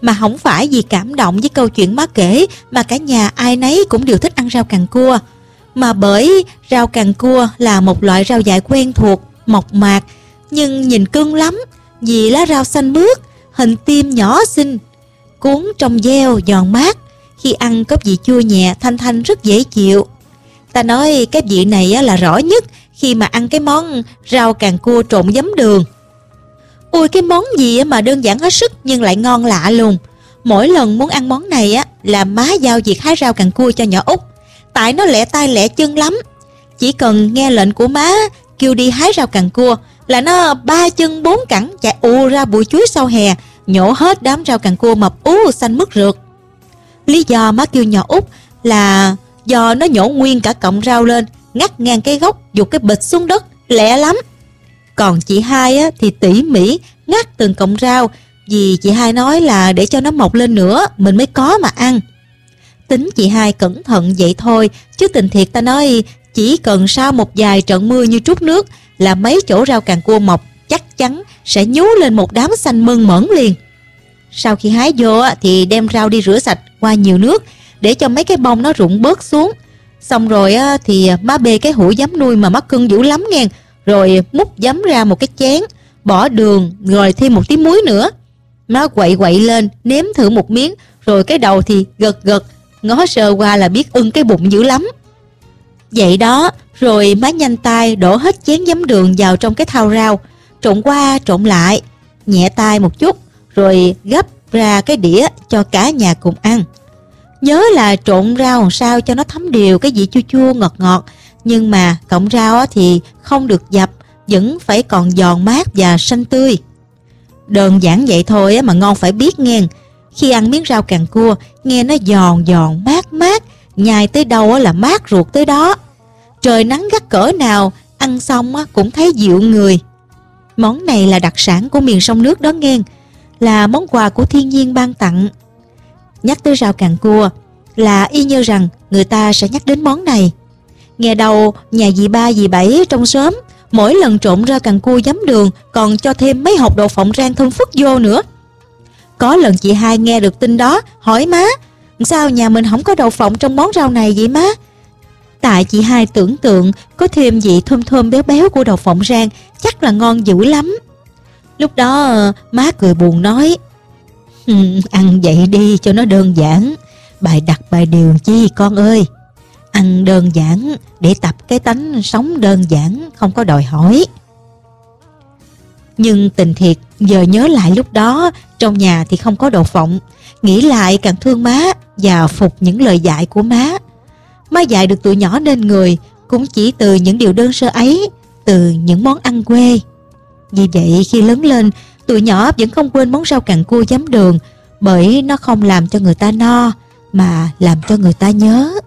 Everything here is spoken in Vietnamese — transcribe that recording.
Mà không phải vì cảm động với câu chuyện má kể mà cả nhà ai nấy cũng đều thích ăn rau càng cua, mà bởi rau càng cua là một loại rau dại quen thuộc, mộc mạc nhưng nhìn cưng lắm, vì lá rau xanh mướt, hình tim nhỏ xinh, cuốn trong gieo giòn mát, khi ăn có vị chua nhẹ thanh thanh rất dễ chịu. Ta nói cái vị này là rõ nhất khi mà ăn cái món rau càng cua trộn giấm đường. Ui, cái món gì mà đơn giản hết sức nhưng lại ngon lạ lùng. Mỗi lần muốn ăn món này là má giao việc hái rau càng cua cho nhỏ Út, tại nó lẹ tay lẹ chân lắm. Chỉ cần nghe lệnh của má kêu đi hái rau càng cua là nó 3 chân 4 cẳng chạy ù ra bụi chuối sau hè, nhổ hết đám rau càng cua mập xanh mướt rượt. Lý do má kêu nhỏ Út là do nó nhổ nguyên cả cọng rau lên, ngắt ngang cái gốc, giục cái bịch xuống đất, lẹ lắm. Còn chị Hai thì tỉ mỉ ngắt từng cọng rau, vì chị Hai nói là để cho nó mọc lên nữa mình mới có mà ăn. Tính chị Hai cẩn thận vậy thôi, chứ tình thiệt ta nói chỉ cần sau một vài trận mưa như trút nước là mấy chỗ rau càng cua mọc chắc chắn sẽ nhú lên một đám xanh mơn mởn liền. Sau khi hái vô thì đem rau đi rửa sạch qua nhiều nước để cho mấy cái bông nó rụng bớt xuống. Xong rồi thì má bê cái hũ giấm nuôi mà má cưng dữ lắm nghe, rồi múc giấm ra một cái chén, bỏ đường rồi thêm một tí muối nữa. Má quậy quậy lên nếm thử một miếng, rồi cái đầu thì gật gật, ngó sơ qua là biết ưng cái bụng dữ lắm. Vậy đó, rồi má nhanh tay đổ hết chén giấm đường vào trong cái thau rau, trộn qua trộn lại, nhẹ tay một chút, rồi gấp ra cái đĩa cho cả nhà cùng ăn. Nhớ là trộn rau làm sao cho nó thấm đều cái vị chua chua ngọt ngọt, nhưng mà cọng rau thì không được dập, vẫn phải còn giòn mát và xanh tươi. Đơn giản vậy thôi mà ngon phải biết nghe. Khi ăn miếng rau càng cua, nghe nó giòn giòn mát mát, nhai tới đâu là mát ruột tới đó. Trời nắng gắt cỡ nào, ăn xong cũng thấy dịu người. Món này là đặc sản của miền sông nước đó nghe, là món quà của thiên nhiên ban tặng. Nhắc tới rau càng cua là y như rằng người ta sẽ nhắc đến món này. Nghe đầu nhà dì ba dì bảy trong xóm mỗi lần trộn rau càng cua giấm đường còn cho thêm mấy hột đậu phộng rang thơm phức vô nữa. Có lần chị Hai nghe được tin đó hỏi má, sao nhà mình không có đậu phộng trong món rau này vậy má? Tại chị Hai tưởng tượng có thêm vị thơm thơm béo béo của đậu phộng rang chắc là ngon dữ lắm. Lúc đó má cười buồn nói, ăn vậy đi cho nó đơn giản, bài đặt bài điều chi con ơi. Ăn đơn giản để tập cái tánh sống đơn giản, không có đòi hỏi. Nhưng tình thiệt giờ nhớ lại lúc đó trong nhà thì không có đậu phộng, nghĩ lại càng thương má và phục những lời dạy của má. Má dạy được tụi nhỏ nên người cũng chỉ từ những điều đơn sơ ấy, từ những món ăn quê. Vì vậy khi lớn lên, tụi nhỏ vẫn không quên món rau càng cua giấm đường, bởi nó không làm cho người ta no mà làm cho người ta nhớ.